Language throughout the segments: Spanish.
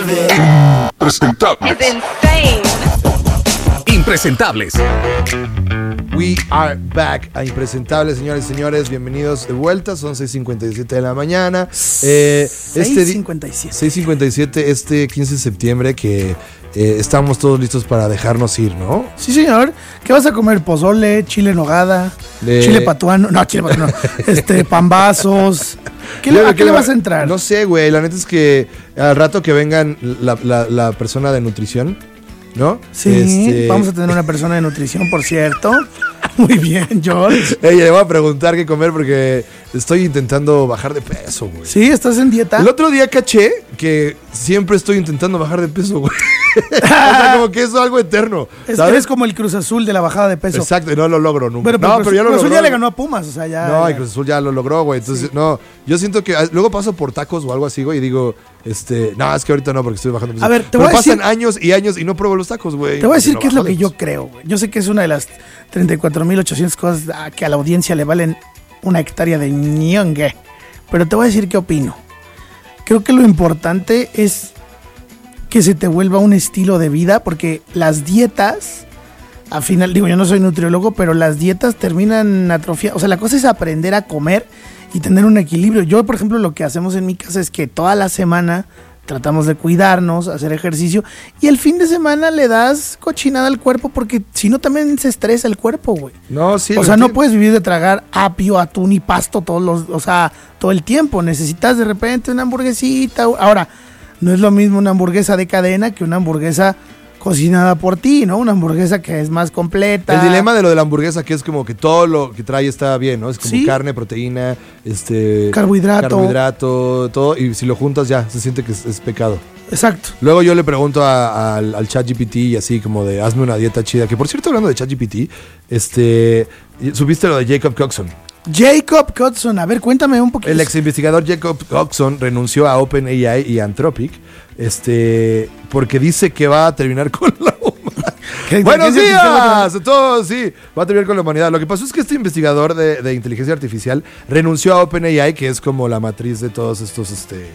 Impresentables. It's insane. Impresentables. We are back a Impresentables, señores y señores. Bienvenidos de vuelta. Son 6:57 de la mañana. 6:57. 6:57 este 15 de septiembre que estamos todos listos para dejarnos ir, ¿no? Sí, señor. ¿Qué vas a comer? Pozole, chile en nogada, chile patuano. No, chile patuano. Pambazos. ¿A qué le vas a entrar? No sé, güey. La neta es que al rato que vengan la persona de nutrición, ¿no? Sí, vamos a tener una persona de nutrición, por cierto. Muy bien, George. Le voy a preguntar qué comer porque estoy intentando bajar de peso, güey. ¿Sí? ¿Estás en dieta? El otro día caché que siempre estoy intentando bajar de peso, güey. O sea, como que eso es algo eterno. Eres como el Cruz Azul de la bajada de peso. Exacto, y no lo logro nunca. Pero ya lo Cruz logró. Azul ya le ganó a Pumas, o sea, ya. No, y Cruz Azul ya lo logró, güey. Entonces, sí. No, yo siento que luego paso por tacos o algo así, güey, y digo, no, es que ahorita no, porque estoy bajando peso. A ver, pero pasan años y años y no pruebo los tacos, güey. Te voy a decir qué es lo que yo creo, güey. Yo sé que es una de las 34,800 cosas que a la audiencia le valen una hectárea de ñongue. Pero te voy a decir qué opino. Creo que lo importante es que se te vuelva un estilo de vida, porque las dietas, al final, digo, yo no soy nutriólogo, pero las dietas terminan atrofiadas. O sea, la cosa es aprender a comer y tener un equilibrio. Yo, por ejemplo, lo que hacemos en mi casa es que toda la semana tratamos de cuidarnos, hacer ejercicio, y el fin de semana le das cochinada al cuerpo, porque si no también se estresa el cuerpo, güey. No, sí. O sea, no puedes vivir de tragar apio, atún y pasto todo el tiempo. Necesitas de repente una hamburguesita. Ahora, no es lo mismo una hamburguesa de cadena que una hamburguesa cocinada por ti, ¿no? Una hamburguesa que es más completa. El dilema de lo de la hamburguesa, que es como que todo lo que trae está bien, ¿no? Es como carne, proteína, carbohidrato, todo, y si lo juntas ya, se siente que es pecado. Exacto. Luego yo le pregunto al ChatGPT y así como de, hazme una dieta chida, que por cierto, hablando de ChatGPT, ¿supiste lo de Jacob Coxon? Jacob Coxon, a ver, cuéntame un poquito. El ex investigador Jacob Coxon renunció a OpenAI y Anthropic, porque dice que va a terminar con la humanidad. ¡Buenos días! A todos, sí, va a terminar con la humanidad. Lo que pasó es que este investigador de inteligencia artificial renunció a OpenAI, que es como la matriz de todos estos,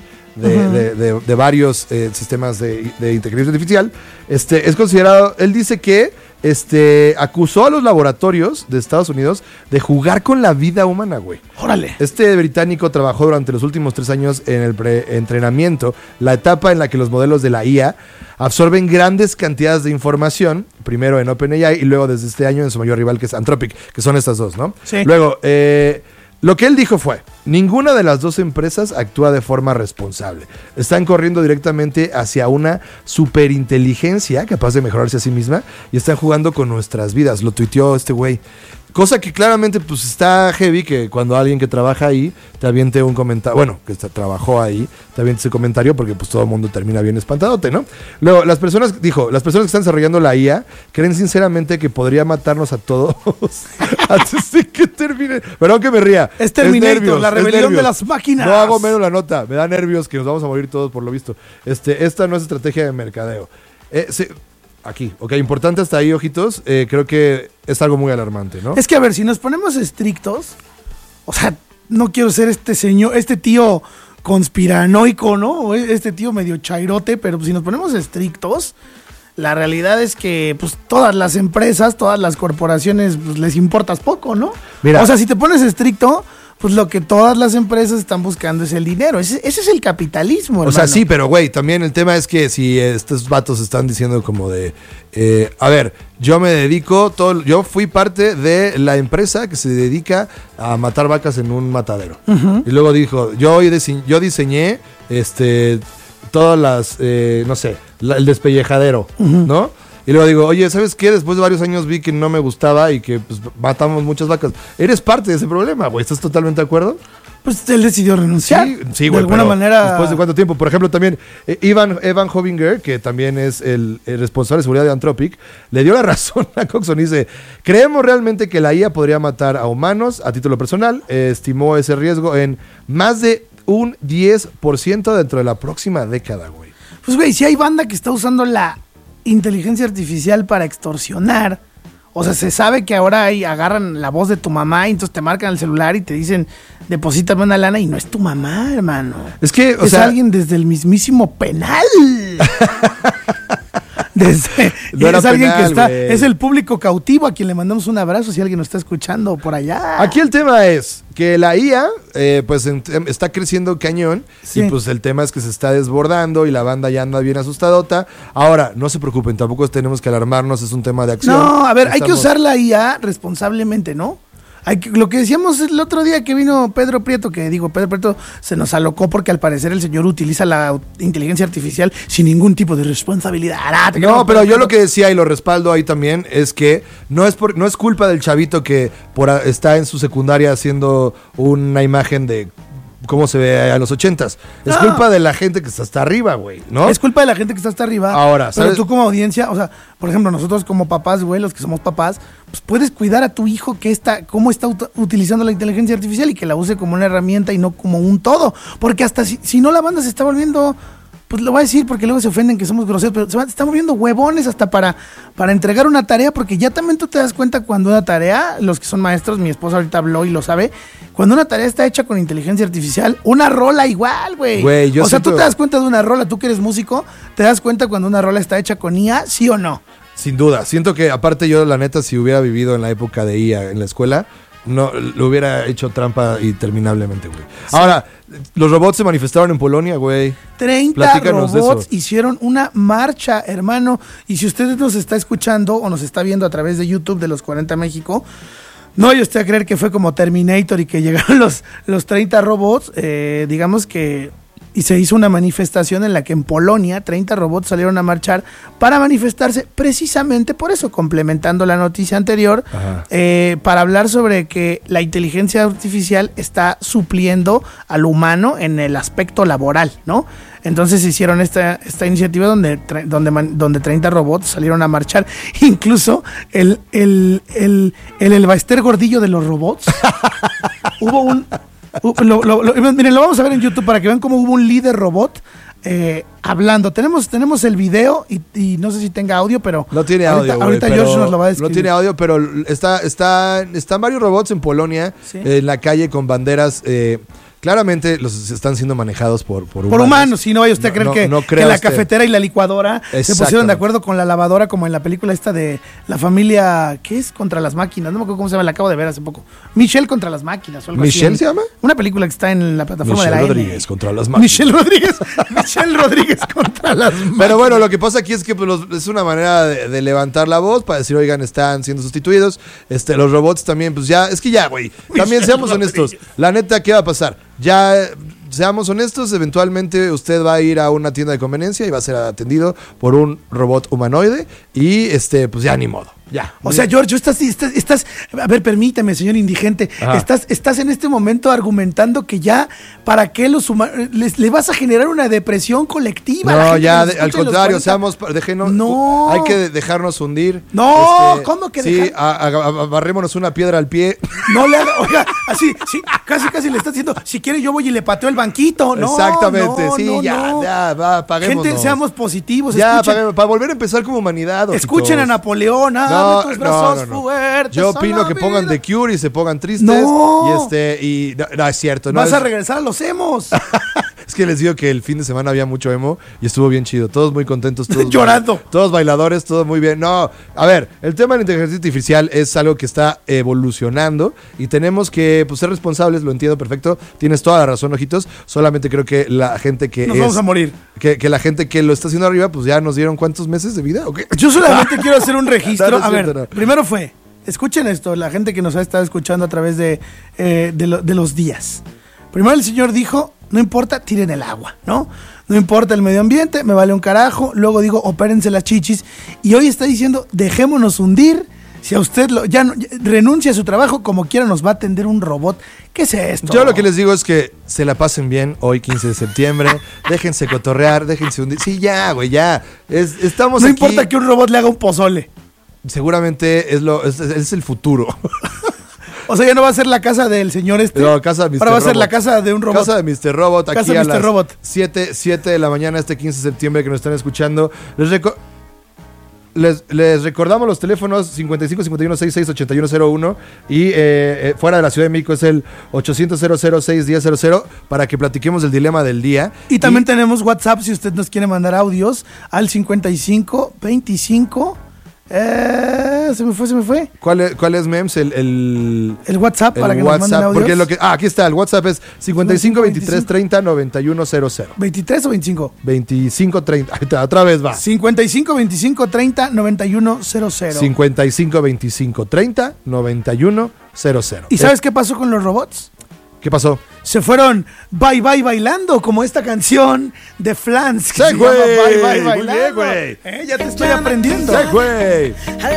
de varios sistemas de inteligencia artificial. Es considerado, él dice que acusó a los laboratorios de Estados Unidos de jugar con la vida humana, güey. ¡Órale! Este británico trabajó durante los últimos 3 años en el preentrenamiento, la etapa en la que los modelos de la IA absorben grandes cantidades de información, primero en OpenAI y luego desde este año en su mayor rival, que es Anthropic, que son estas dos, ¿no? Sí. Luego, lo que él dijo fue, ninguna de las dos empresas actúa de forma responsable. Están corriendo directamente hacia una superinteligencia capaz de mejorarse a sí misma y están jugando con nuestras vidas. Lo tuiteó este güey. Cosa que claramente pues está heavy, que cuando alguien que trabaja ahí te aviente un comentario, bueno, que trabajó ahí, te aviente ese comentario porque pues todo el mundo termina bien espantadote, ¿no? Luego, las personas que están desarrollando la IA creen sinceramente que podría matarnos a todos antes de que termine. Perdón que me ría. Es Terminator, la rebelión de las máquinas. No hago menos la nota, me da nervios que nos vamos a morir todos por lo visto. Esta no es estrategia de mercadeo. Sí. Aquí, ok, importante hasta ahí, ojitos. Creo que es algo muy alarmante, ¿no? Es que, a ver, si nos ponemos estrictos, o sea, no quiero ser este tío conspiranoico, ¿no? Este tío medio chairote, pero si nos ponemos estrictos, la realidad es que, pues, todas las empresas, todas las corporaciones, pues, les importas poco, ¿no? Mira. O sea, si te pones estricto, pues lo que todas las empresas están buscando es el dinero. Ese es el capitalismo, hermano. O sea, sí, pero güey, también el tema es que si estos vatos están diciendo como de, a ver, yo fui parte de la empresa que se dedica a matar vacas en un matadero. Uh-huh. Y luego dijo, yo diseñé todas las, no sé, el despellejadero, uh-huh, ¿no? Y luego digo, oye, ¿sabes qué? Después de varios años vi que no me gustaba y que pues, matamos muchas vacas. Eres parte de ese problema, güey. ¿Estás totalmente de acuerdo? Pues él decidió renunciar. Sí, güey. De alguna manera. ¿Después de cuánto tiempo? Por ejemplo, también Evan Hovinger, que también es el responsable de seguridad de Anthropic, le dio la razón a Coxon. Dice, creemos realmente que la IA podría matar a humanos a título personal. Estimó ese riesgo en más de un 10% dentro de la próxima década, güey. Pues, güey, si hay banda que está usando la inteligencia artificial para extorsionar, o sea, se sabe que ahora agarran la voz de tu mamá y entonces te marcan el celular y te dicen, deposítame una lana, y no es tu mamá, hermano. Es que, es alguien desde el mismísimo penal. No era es alguien penal, que está, güey. es el público cautivo a quien le mandamos un abrazo si alguien nos está escuchando por allá. Aquí el tema es que la IA pues está creciendo cañón Sí. y pues el tema es que se está desbordando y la banda ya anda bien asustadota. Ahora, no se preocupen, tampoco tenemos que alarmarnos, es un tema de acción. No, a ver, hay que Estamos- usar la IA responsablemente, ¿no? Lo que decíamos el otro día que vino Pedro Prieto, Pedro Prieto se nos alocó porque al parecer el señor utiliza la inteligencia artificial sin ningún tipo de responsabilidad. No, pero yo lo que decía y lo respaldo ahí también es que no es culpa del chavito que está en su secundaria haciendo una imagen de cómo se ve a los 80s. Es No. culpa de la gente que está hasta arriba, güey, ¿no? Es culpa de la gente que está hasta arriba. Ahora, pero ¿sabes? tú como audiencia, o sea, por ejemplo, nosotros como papás, güey, los que somos papás, pues puedes cuidar a tu hijo cómo está utilizando la inteligencia artificial y que la use como una herramienta y no como un todo. Porque hasta si no la banda se está volviendo, pues lo voy a decir porque luego se ofenden que somos groseros, pero se están volviendo huevones hasta para entregar una tarea, porque ya también tú te das cuenta cuando una tarea, los que son maestros, mi esposa ahorita habló y lo sabe, cuando una tarea está hecha con inteligencia artificial, una rola igual, güey. Güey, yo o sea, siento- tú te das cuenta de una rola, tú que eres músico, te das cuenta cuando una rola está hecha con IA, ¿sí o no? Sin duda. Siento que aparte yo, la neta, si hubiera vivido en la época de IA en la escuela, no lo hubiera hecho trampa interminablemente, güey. Ahora, los robots se manifestaron en Polonia, güey. 30 Platícanos de robots eso. hicieron una marcha, hermano. Y si usted nos está escuchando o nos está viendo a través de YouTube de los 40 México, no yo usted a creer que fue como Terminator y que llegaron los 30 robots, digamos que... Y se hizo una manifestación en la que en Polonia 30 robots salieron a marchar para manifestarse precisamente por eso, complementando la noticia anterior, Ajá. para hablar sobre que la inteligencia artificial está supliendo al humano en el aspecto laboral, ¿no? Entonces hicieron esta iniciativa donde 30 robots salieron a marchar. Incluso el Elbaester gordillo de los robots. Hubo un... miren, lo vamos a ver en YouTube para que vean cómo hubo un líder robot hablando. Tenemos el video y no sé si tenga audio, pero No tiene audio, güey, ahorita pero- George nos lo va a describir. No tiene audio, pero están varios robots en Polonia, Sí. en la calle con banderas. Claramente los están siendo manejados por Por humanos, si no vaya usted a creer no que crea la usted. cafetera y la licuadora se pusieron de Exactamente. acuerdo con la lavadora, como en la película esta de la familia, ¿qué es? Contra las máquinas, no me acuerdo cómo se llama, la acabo de ver hace poco. Michelle contra las máquinas o algo así. ¿Michelle se llama? Una película que está en la plataforma Michelle de la Rodríguez N. contra las máquinas. Michelle Rodríguez contra las máquinas. Pero bueno, lo que pasa aquí es que pues, es una manera de levantar la voz para decir, oigan, están siendo sustituidos. Los robots también, pues ya, es que ya, güey. También seamos honestos. La neta, ¿qué va a pasar? Ya, seamos honestos, eventualmente usted va a ir a una tienda de conveniencia y va a ser atendido por un robot humanoide y pues ya ni modo. Ya. O sea, George, estás, a ver, permíteme, señor indigente, Ajá. estás en este momento argumentando que ya, ¿para qué los humanos, le vas a generar una depresión colectiva? a la No, gente ya, que nos escucha al en los contrario, 40? déjenos, No. hay que dejarnos hundir. No, ¿cómo que sí, dejar? agarrémonos una piedra al pie. No le haga, oiga, así, sí, casi le estás diciendo, si quiere yo voy y le pateo el banquito. No, Exactamente, no, sí, no, ya, no. ya, va, paguémonos. Gente, seamos positivos, Ya, escuchen, para volver a empezar como humanidad. escuchen a ojitos. Napoleón, abre tus brazos fuertes. Yo a opino la que pongan vida. The Cure y se pongan tristes. No. Y no, es cierto. No, Vas a regresar a los emos. es que les digo que el fin de semana había mucho emo y estuvo bien chido. Todos muy contentos, todos Llorando. Todos bailadores, todo muy bien. No, a ver, el tema de la inteligencia artificial es algo que está evolucionando y tenemos que pues, ser responsables, lo entiendo perfecto. Tienes toda la razón, ojitos. Solamente creo que la gente que Nos vamos a morir. Que la gente que lo está haciendo arriba, pues ya nos dieron cuántos meses de vida, ¿o qué? Yo solamente quiero hacer un registro. No, no es A ver, cierto, no. primero fue, escuchen esto, la gente que nos ha estado escuchando a través de los días. Primero el señor dijo, no importa, tiren el agua, ¿no? No importa el medio ambiente, me vale un carajo. Luego digo, opérense las chichis. Y hoy está diciendo, dejémonos hundir. Si a usted ya renuncia a su trabajo, como quiera nos va a atender un robot. ¿Qué es esto? Yo lo que les digo es que se la pasen bien hoy, 15 de septiembre. Déjense cotorrear, déjense hundir. Sí, ya, güey, ya. Estamos No aquí. importa que un robot le haga un pozole. Seguramente es el futuro. O sea, ya no va a ser la casa del señor este. No, casa de Mr. Ahora va a ser Robot. la casa de un robot. Casa de Mr. Robot, Casa aquí de a Mr. las Robot. 7 de la mañana este 15 de septiembre que nos están escuchando. Les recordamos los teléfonos 55 51 66 8101 y fuera de la Ciudad de México es el 800 006 1000 para que platiquemos del dilema del día. Y también tenemos WhatsApp si usted nos quiere mandar audios al 55 25 se me fue. ¿Cuál es, Mems? El WhatsApp para que WhatsApp, nos manden audios. porque aquí está, el WhatsApp es 55 23 30 9100. ¿23 o 25? 25 30. Ahí está, otra vez va. 55 25 30 9100. 55 25 30 9100. ¿Y sabes qué pasó con los robots? ¿Qué pasó? Se fueron bye bye bailando, como esta canción de Flans que Sí, se llama güey. Bye Bye Muy Bailando. bien, güey. Ya te estoy aprendiendo. Sí, güey.